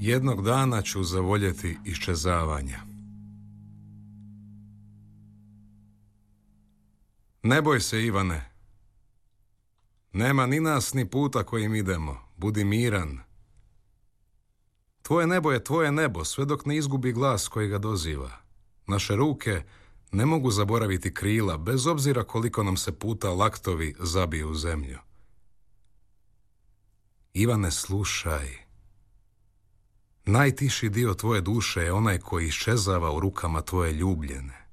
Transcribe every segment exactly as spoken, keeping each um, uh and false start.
Jednog dana ću zavoljeti iščezavanja. Ne boj se, Ivane. Nema ni nas ni puta kojim idemo. Budi miran. Tvoje nebo je tvoje nebo, sve dok ne izgubi glas koji ga doziva. Naše ruke ne mogu zaboraviti krila, bez obzira koliko nam se puta laktovi zabiju u zemlju. Ivane, slušaj. Najtiši dio tvoje duše je onaj koji iščezava u rukama tvoje ljubljene.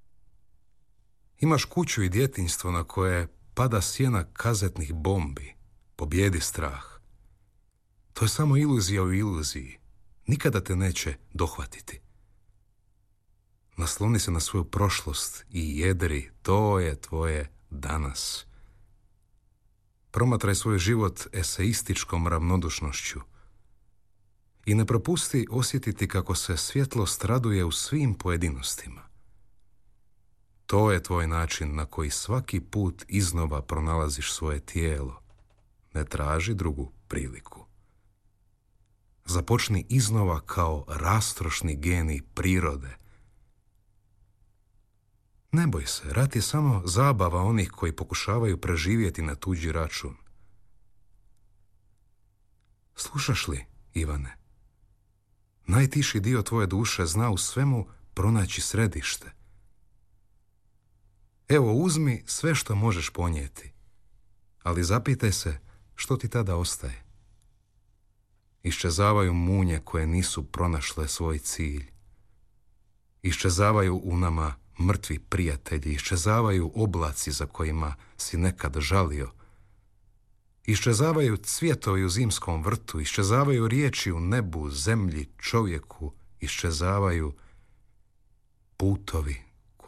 Imaš kuću i djetinjstvo na koje pada sjena kazetnih bombi. Pobjedi strah. To je samo iluzija u iluziji. Nikada te neće dohvatiti. Nasloni se na svoju prošlost i jedri, to je tvoje danas. Promatraj svoj život eseističkom ravnodušnošću i ne propusti osjetiti kako se svjetlost raduje u svim pojedinostima. To je tvoj način na koji svaki put iznova pronalaziš svoje tijelo. Ne traži drugu priliku. Započni iznova kao rastrošni genij prirode. Ne boj se, rat je samo zabava onih koji pokušavaju preživjeti na tuđi račun. Slušaš li, Ivane? Najtiši dio tvoje duše zna u svemu pronaći središte. Evo, uzmi sve što možeš ponijeti, ali zapitaj se što ti tada ostaje. Iščezavaju munje koje nisu pronašle svoj cilj. Iščezavaju u nama mrtvi prijatelji, iščezavaju oblaci za kojima si nekad žalio. Iščezavaju cvjetovi u zimskom vrtu, iščezavaju riječi u nebu, zemlji, čovjeku, iščezavaju putovi